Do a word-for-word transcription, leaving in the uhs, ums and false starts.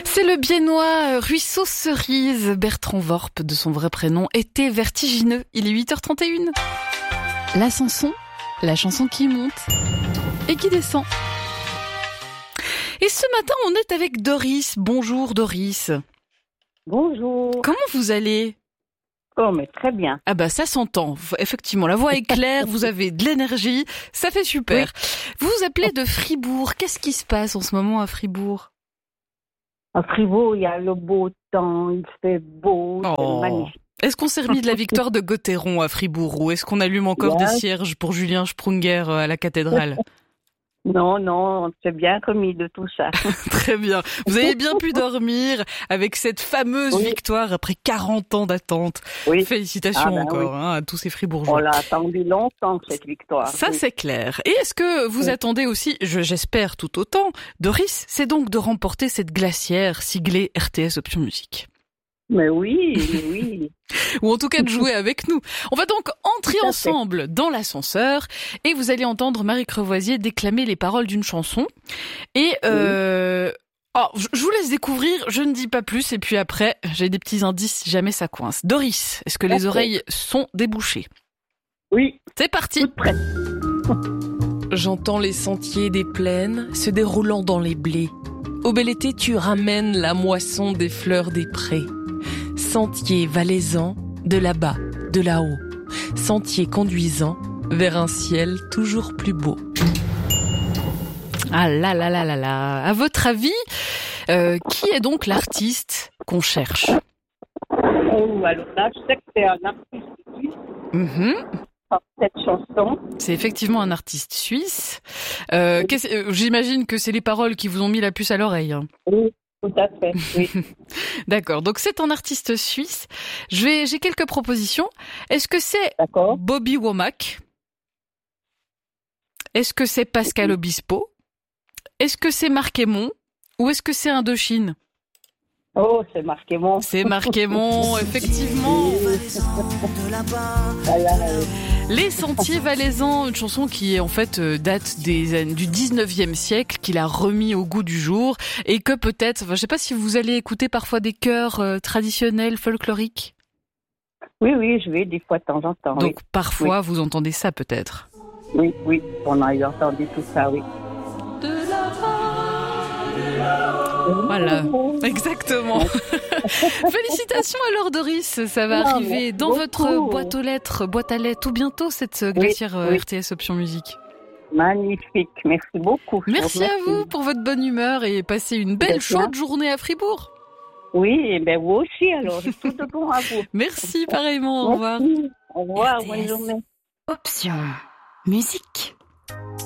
C'est le biennois euh, Ruisseau Cerise. Bertrand Worp, de son vrai prénom, était vertigineux. Il est huit heures trente et une. La chanson, la chanson qui monte et qui descend. Et ce matin, on est avec Doris. Bonjour Doris. Bonjour. Comment vous allez ? Oh, mais très bien. Ah bah ça s'entend. Effectivement, la voix est claire, vous avez de l'énergie, ça fait super. Oui. Vous vous appelez de Fribourg. Qu'est-ce qui se passe en ce moment à Fribourg ? À Fribourg, il y a le beau temps, il fait beau, oh. c'est magnifique. Est-ce qu'on s'est remis de la victoire de Gauthieron à Fribourg ou est-ce qu'on allume encore yeah. des cierges pour Julien Sprunger à la cathédrale ? Non, non, on s'est bien remis de tout ça. Très bien. Vous avez bien pu dormir avec cette fameuse oui. victoire après quarante ans d'attente. Oui. Félicitations ah ben encore oui. hein, à tous ces Fribourgeois. On l'a attendu longtemps, cette victoire. Ça, oui. c'est clair. Et est-ce que vous oui. attendez aussi, je, j'espère tout autant, Doris, c'est donc de remporter cette glacière siglée R T S Option Musique ? Mais oui, oui. Ou en tout cas de jouer avec nous. On va donc entrer ensemble dans l'ascenseur et vous allez entendre Marie Crevoisier déclamer les paroles d'une chanson. Et euh... oh, je vous laisse découvrir, je ne dis pas plus. Et puis après, j'ai des petits indices si jamais ça coince. Doris, est-ce que les oreilles sont débouchées ? Oui. C'est parti. Toute prête. J'entends les sentiers des plaines se déroulant dans les blés. Au bel été, tu ramènes la moisson des fleurs des prés. Sentier valaisant, de là-bas, de là-haut. Sentier conduisant vers un ciel toujours plus beau. Ah là là là là là. À votre avis, euh, qui est donc l'artiste qu'on cherche ? Oh, alors là, je sais que c'est un artiste suisse. Mm-hmm. Cette chanson. C'est effectivement un artiste suisse. Euh, oui. J'imagine que c'est les paroles qui vous ont mis la puce à l'oreille. Oui. Tout à fait, oui. D'accord, donc c'est un artiste suisse. Je vais, j'ai quelques propositions. Est-ce que c'est D'accord. Bobby Womack ? Est-ce que c'est Pascal Obispo ? Est-ce que c'est Marc Aymon ? Ou est-ce que c'est Indochine ? Oh, c'est Marc Aymon. C'est Marc Aymon, effectivement. Voilà. Les Sentiers Valaisans, une chanson qui en fait date des, du dix-neuvième siècle, qu'il a remis au goût du jour et que peut-être, enfin, je sais pas si vous allez écouter parfois des chœurs euh, traditionnels, folkloriques. Oui, oui, je vais des fois de temps en temps. Donc oui. parfois oui. vous entendez ça peut-être. Oui, oui, on a entendu tout ça, oui. De la Voilà, exactement. Félicitations alors Doris, ça va non, arriver dans beaucoup. votre boîte aux lettres, boîte à lettres tout bientôt cette glacière oui, oui. R T S Option Musique. Magnifique, merci beaucoup. Merci à vous pour votre bonne humeur et passez une belle chaude journée à Fribourg. Oui, et ben vous aussi alors, tout de bon à vous. Merci pareillement, au revoir. Merci. Au revoir, bonne journée. Option Musique.